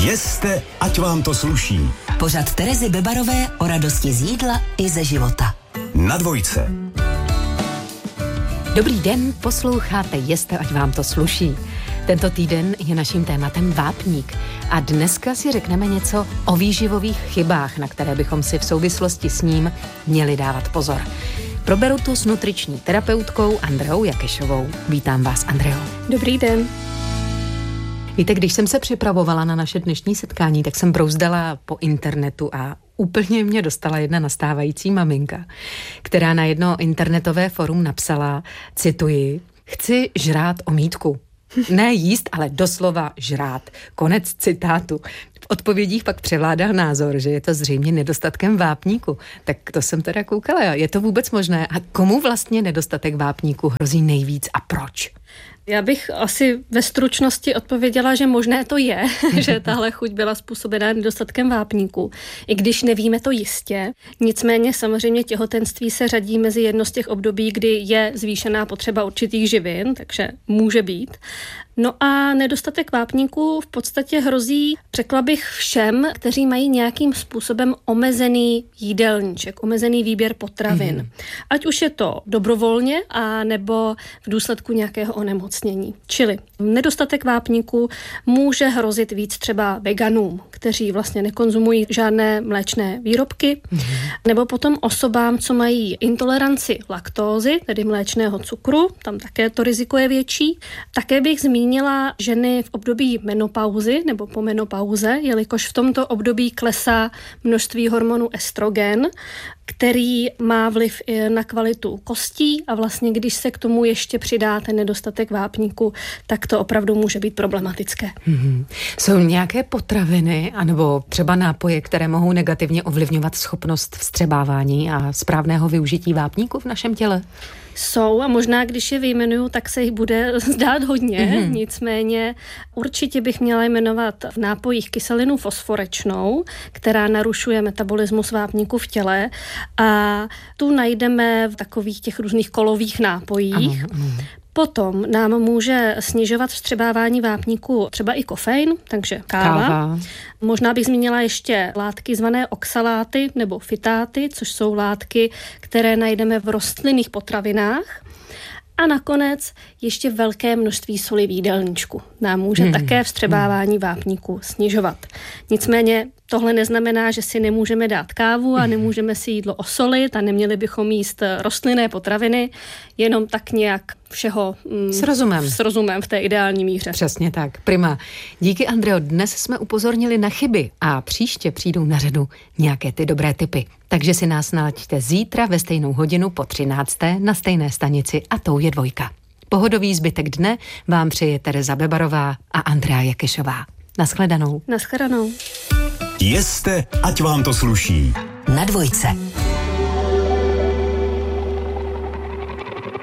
Jeste, ať vám to sluší. Pořad Terezy Bebarové o radosti z jídla i ze života. Na Dvojce. Dobrý den, posloucháte Jeste, ať vám to sluší. Tento týden je naším tématem vápník a dneska si řekneme něco o výživových chybách, na které bychom si v souvislosti s ním měli dávat pozor. Proberu tu s nutriční terapeutkou Andreou Jakešovou. Vítám vás, Andreo. Dobrý den. Víte, když jsem se připravovala na naše dnešní setkání, tak jsem brouzdala po internetu a úplně mě dostala jedna nastávající maminka, která na jedno internetové forum napsala, cituji, chci žrát omítku. Ne jíst, ale doslova žrát. Konec citátu. V odpovědích pak převládal názor, že je to zřejmě nedostatkem vápníku. Tak to jsem teda koukala. Je to vůbec možné? A komu vlastně nedostatek vápníku hrozí nejvíc a proč? Já bych asi ve stručnosti odpověděla, že možné to je, že tahle chuť byla způsobená nedostatkem vápníku, i když nevíme to jistě. Nicméně samozřejmě těhotenství se řadí mezi jedno z těch období, kdy je zvýšená potřeba určitých živin, takže může být. No a nedostatek vápníku v podstatě hrozí, řekla bych všem, kteří mají nějakým způsobem omezený jídelníček, omezený výběr potravin. Ať už je to dobrovolně, a nebo v důsledku nějakého onemocnění. Čili nedostatek vápníku může hrozit víc třeba veganům, kteří vlastně nekonzumují žádné mléčné výrobky, nebo potom osobám, co mají intoleranci laktózy, tedy mléčného cukru, tam také to riziko je větší. Také bych zmínila ženy v období menopauzy nebo po menopauze, jelikož v tomto období klesá množství hormonu estrogen, který má vliv i na kvalitu kostí a vlastně když se k tomu ještě přidá ten nedostatek vápníku, tak to opravdu může být problematické. Jsou nějaké potraviny anebo třeba nápoje, které mohou negativně ovlivňovat schopnost vstřebávání a správného využití vápníku v našem těle? Jsou a možná, když je vyjmenuju, tak se jich bude zdát hodně, nicméně určitě bych měla jmenovat v nápojích kyselinu fosforečnou, která narušuje metabolismus vápníku v těle a tu najdeme v takových těch různých kolových nápojích. Potom nám může snižovat vstřebávání vápníku třeba i kofein, takže káva. Možná bych zmínila ještě látky zvané oxaláty nebo fitáty, což jsou látky, které najdeme v rostlinných potravinách. A nakonec ještě velké množství soli v jídelníčku nám může také vstřebávání vápníku snižovat. Nicméně tohle neznamená, že si nemůžeme dát kávu a nemůžeme si jídlo osolit a neměli bychom jíst rostlinné potraviny, jenom tak nějak všeho s rozumem v té ideální míře. Přesně tak, prima. Díky, Andreo, dnes jsme upozornili na chyby a příště přijdou na řadu nějaké ty dobré tipy. Takže si nás nalaďte zítra ve stejnou hodinu po 13. na stejné stanici a tou je Dvojka. Pohodový zbytek dne vám přeje Tereza Bebarová a Andrea Jakešová. Naschledanou. Naschledanou. Jeste, ať vám to sluší. Na Dvojce.